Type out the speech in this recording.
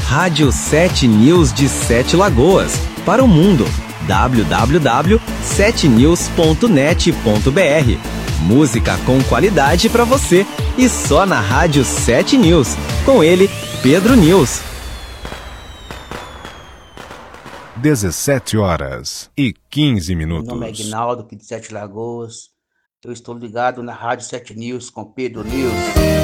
Rádio 7 News de Sete Lagoas, para o mundo. www.7news.net.br. Música com qualidade para você e só na Rádio 7 News. Com ele, Pedro News. 17h15. Meu nome é Aguinaldo, aqui de Sete Lagoas. Eu estou ligado na Rádio 7 News com Pedro News.